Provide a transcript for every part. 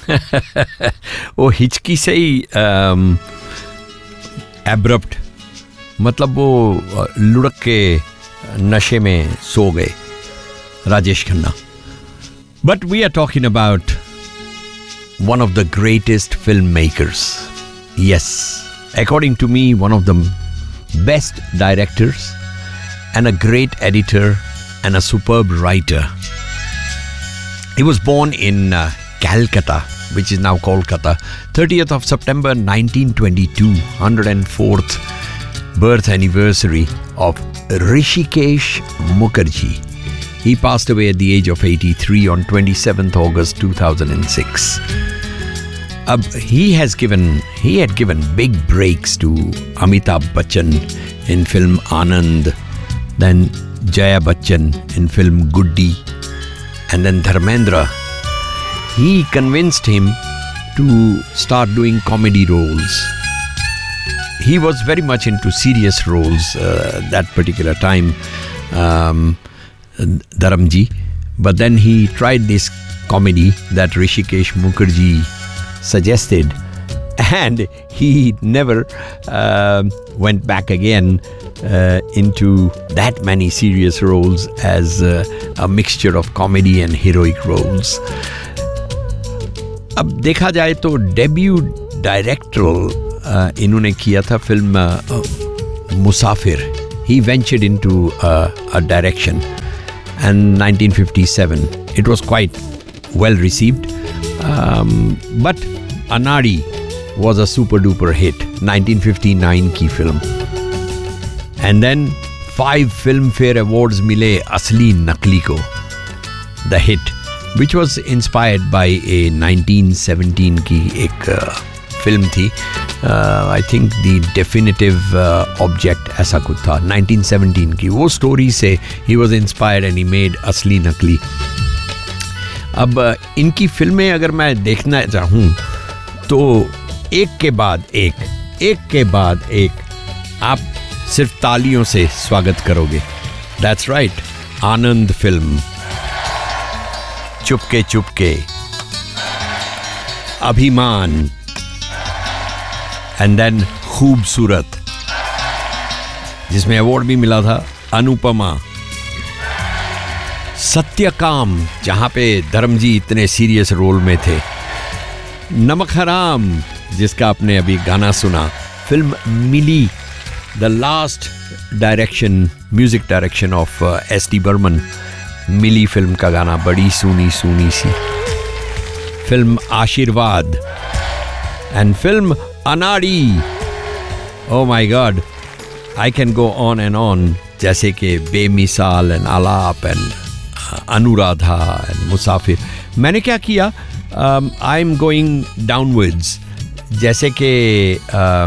वो हिचकी से ही एब्रप्ट, मतलब वो लुढ़क के नशे में सो गए Rajesh Khanna. But we are talking about one of the greatest filmmakers. Yes, according to me, one of the best directors and a great editor and a superb writer. He was born in Calcutta, which is now Kolkata, 30th of September 1922, 104th birth anniversary of Hrishikesh Mukherjee. He passed away at the age of 83 on 27th August 2006. He had given big breaks to Amitabh Bachchan in film Anand, then Jaya Bachchan in film Guddi, and then Dharmendra. He convinced him to start doing comedy roles. He was very much into serious roles that particular time, Dharamji. But then he tried this comedy that Hrishikesh Mukherjee suggested, and he never went back again into that many serious roles as a mixture of comedy and heroic roles. अब देखा जाए तो debut डायरेक्टरल इन्होंने किया था film Musafir. He ventured into a direction, and 1957 it was quite well received, but Anadi was a super duper hit, 1959 की film. And then 5 Filmfare Awards मिले असली नकली को, the hit, which was inspired by a 1917 की एक film थी, I think the definitive object ऐसा कुछ था, 1917 की. वो स्टोरी से he was inspired and he made असली नकली. अब इनकी फिल्में अगर मैं देखना चाहूँ तो एक के बाद एक आप सिर्फ तालियों से स्वागत करोगे. That's right, Anand film, Chupke Chupke, अभिमान, एंड देन खूबसूरत, जिसमें अवार्ड भी मिला था, अनुपमा, सत्यकाम, जहां पे धर्मजी इतने सीरियस रोल में थे, नमक हराम, जिसका आपने अभी गाना सुना, film milli, the last direction, music direction of S.D. Burman, milli film का गाना, बड़ी सूनी सूनी सी, फिल्म आशीर्वाद, एंड फिल्म अनाड़ी. Oh my God, I can go on and on, जैसे कि बेमिसाल एंड आलाप एंड अनुराधा एंड मुसाफिर. मैंने क्या किया, आई एम गोइंग डाउनवर्ड्स, जैसे कि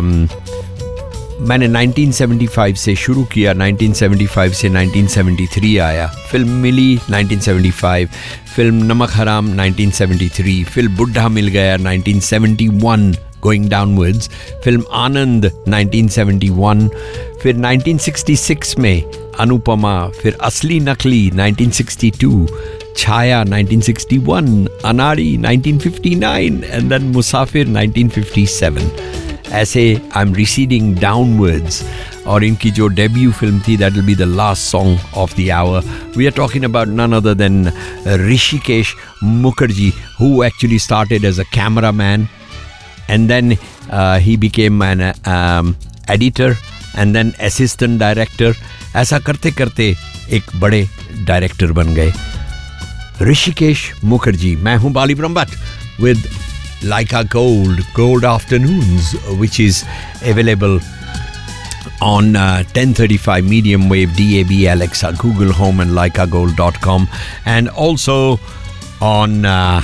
मैंने 1975 से शुरू किया, 1975 से 1973 आया, फिल्म मिली 1975, फिल्म नमक हराम 1973, फिल्म बुढ़ा मिल गया 1971, गोइंग डाउनवर्ड्स, फिल्म आनंद 1971, फिर 1966 में अनुपमा, फिर असली नकली 1962, छाया 1961, अनाड़ी 1959, एंड देन मुसाफिर 1957. ऐसे आई एम रिसीडिंग डाउनवर्ड्स. और इनकी जो डेब्यू फिल्म थी, that will be the last song of the our. We are talking about none other than Rishikesh Mukherjee, who actually started as a camera man, and then he became an editor and then assistant director. ऐसा करते करते एक बड़े director बन गए. ऋषिकेश मुखर्जी. मैं हूँ बाली Brahmbhatt with Laika Gold Afternoons, which is available on 1035 medium wave, DAB, Alexa, Google Home and laikagold.com, and also on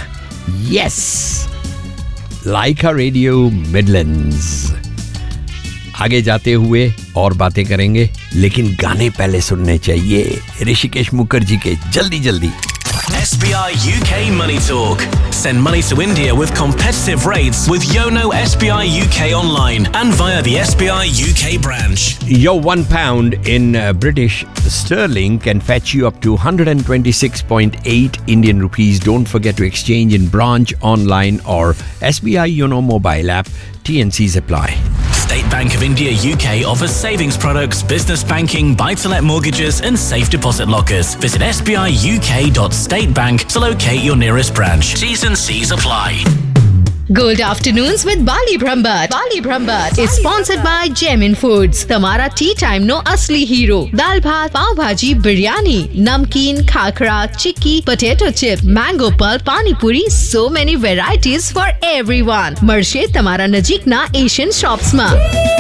Laika Radio Midlands. आगे जाते हुए और बातें करेंगे, लेकिन गाने पहले सुनने चाहिए ऋषिकेश मुखर्जी के, जल्दी जल्दी. SBI UK Money Talk. Send money to India with competitive rates with Yono SBI UK online and via the SBI UK branch. Your £1 in British sterling can fetch you up to 126.8 Indian rupees. Don't forget to exchange in branch, online or SBI Yono mobile app. TNCs apply. State Bank of India UK offers savings products, business banking, buy-to-let mortgages and safe deposit lockers. Visit sbiuk.statebank to locate your nearest branch. T's and C's apply. Good afternoons with Bali Brahmbhatt. Bali Brahmbhatt is sponsored by Gemin Foods. Tamara tea time no asli hero. Dal bhat, pav bhaji, biryani, namkeen, khakra, chikki, potato chip, mango pulp, pani puri. So many varieties for everyone. Marshe Tamara Najik na Asian shops ma.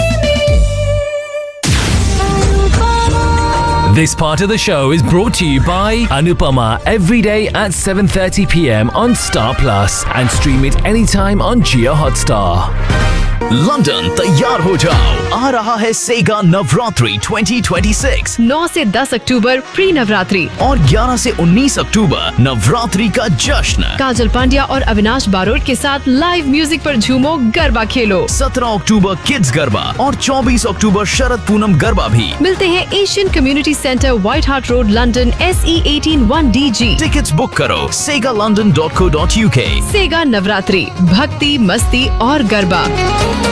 This part of the show is brought to you by Anupama every day at 7:30 p.m. on Star Plus and stream it anytime on Jio Hotstar. London तैयार हो जाओ, आ रहा है सेगा नवरात्रि 2026। 9 से 10 अक्टूबर pre Navratri और 11 से 19 अक्टूबर नवरात्रि का जश्न। काजल पांड्या और अविनाश बारोट के साथ लाइव म्यूजिक पर झूमो, गरबा खेलो। 17 अक्टूबर किड्स गरबा और 24 अक्टूबर शरद पूनम गरबा भी। मिलते हैं Asian community centre, white heart road, London, SE 18 1DG। Tickets book करो segalondon.co.uk। सेगा नवरात्रि, भक्ति, मस्ती और गरबा।